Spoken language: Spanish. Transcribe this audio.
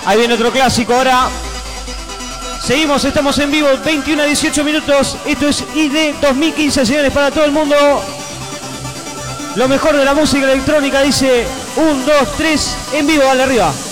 Ahí viene otro clásico ahora. Seguimos, estamos en vivo, 21 a 18 minutos. Esto es ID 2015, señores, para todo el mundo. Lo mejor de la música electrónica dice 1, 2, 3, en vivo, dale arriba.